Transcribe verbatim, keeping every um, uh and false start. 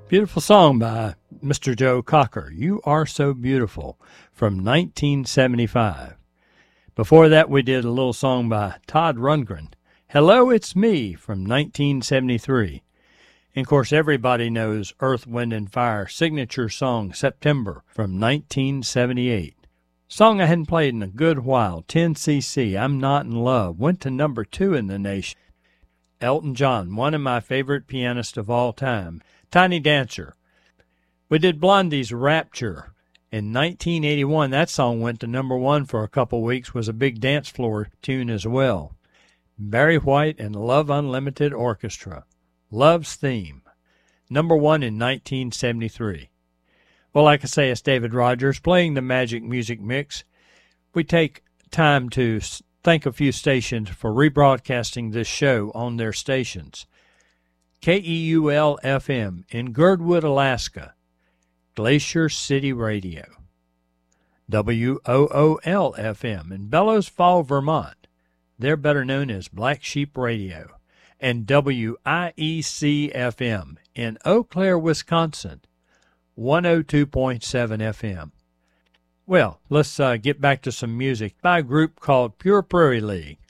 Beautiful song by Mister Joe Cocker, You Are So Beautiful, from nineteen seventy-five. Before that, we did a little song by Todd Rundgren, Hello, It's Me, from nineteen seventy-three. And of course, everybody knows Earth, Wind and Fire signature song, September, from nineteen seventy-eight. Song I hadn't played in a good while, ten C C, I'm Not in Love, went to number two in the nation. Elton John, one of my favorite pianists of all time, Tiny Dancer. We did Blondie's Rapture. In nineteen eighty-one, that song went to number one for a couple weeks, was a big dance floor tune as well. Barry White and Love Unlimited Orchestra, Love's Theme, number one in nineteen seventy-three. Well, like I say, it's David Rogers playing the Magic Music Mix. We take time to thank a few stations for rebroadcasting this show on their stations. K E U L F M in Girdwood, Alaska, Glacier City Radio. W O O L F M in Bellows Fall, Vermont. They're better known as Black Sheep Radio. And W I E C F M in Eau Claire, Wisconsin, one oh two point seven F M. Well, let's uh, get back to some music by a group called Pure Prairie League.